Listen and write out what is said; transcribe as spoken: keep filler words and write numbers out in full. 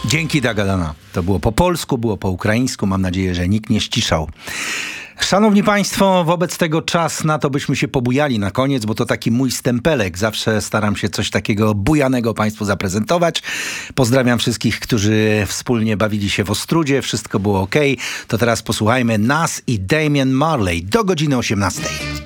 Dzięki, Dagadana. To było po polsku, było po ukraińsku. Mam nadzieję, że nikt nie ściszał. Szanowni Państwo, wobec tego czas na to, byśmy się pobujali na koniec, bo to taki mój stempelek. Zawsze staram się coś takiego bujanego Państwu zaprezentować. Pozdrawiam wszystkich, którzy wspólnie bawili się w Ostródzie. Wszystko było ok. To teraz posłuchajmy nas i Damian Marley do godziny osiemnastej.